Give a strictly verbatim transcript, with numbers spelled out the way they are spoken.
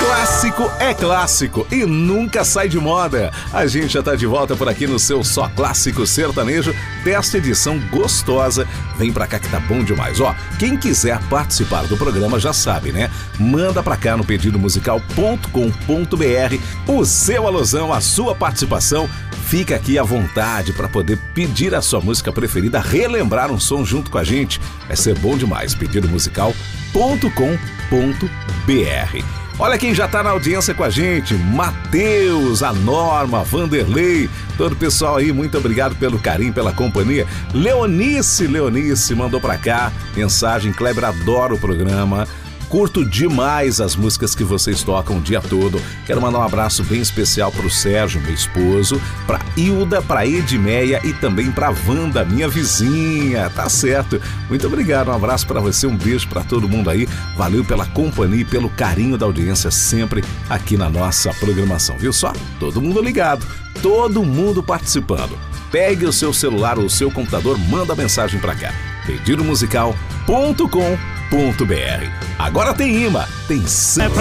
Clássico é clássico e nunca sai de moda. A gente já tá de volta por aqui no seu Só Clássico Sertanejo desta edição gostosa. Vem pra cá que tá bom demais. Ó, quem quiser participar do programa já sabe, né? Manda pra cá no pedido musical ponto com ponto br o seu alusão, a sua participação. Fica aqui à vontade para poder pedir a sua música preferida, relembrar um som junto com a gente. Vai ser bom demais. pedido musical ponto com ponto br. Olha quem já tá na audiência com a gente, Matheus, a Norma, Vanderlei, todo o pessoal aí, muito obrigado pelo carinho, pela companhia. Leonice, Leonice mandou pra cá, mensagem: Kleber, adoro o programa, curto demais as músicas que vocês tocam o dia todo. Quero mandar um abraço bem especial pro Sérgio, meu esposo, pra Hilda, pra Edmeia e também pra Wanda, minha vizinha. Tá certo. Muito obrigado, um abraço pra você, um beijo pra todo mundo aí. Valeu pela companhia e pelo carinho da audiência sempre aqui na nossa programação. Viu só? Todo mundo ligado, todo mundo participando. Pegue o seu celular ou o seu computador, manda mensagem pra cá. pedido musical ponto com ponto br. Agora tem imã, tem sempre